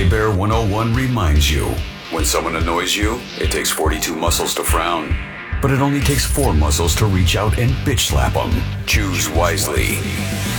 Bear 101 reminds you, when someone annoys you, it takes 42 muscles to frown. But it only takes 4 muscles to reach out and bitch slap them. Choose wisely.